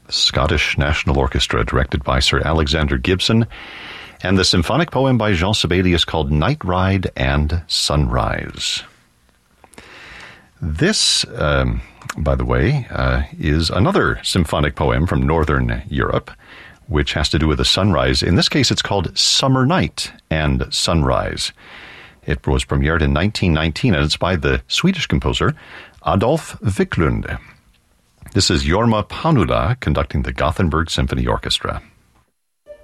Scottish National Orchestra, directed by Sir Alexander Gibson, and the symphonic poem by Jean Sibelius called Night Ride and Sunrise. This, by the way, is another symphonic poem from Northern Europe, which has to do with a sunrise. In this case, it's called Summer Night and Sunrise. It was premiered in 1919, and it's by the Swedish composer Adolf Wiklund. This is Jorma Panula conducting the Gothenburg Symphony Orchestra.